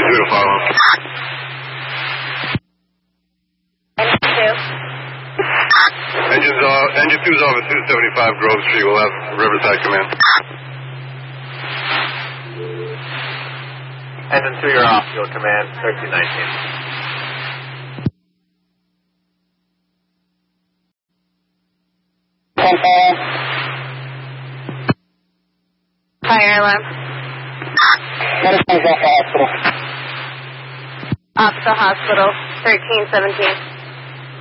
to follow. Engine 2's off at 275 Grove Street. We'll have Riverside come in. Engine 2, you're off. Field command 1319. Fire alarm. Medicine's off the hospital. Off the hospital, 1317.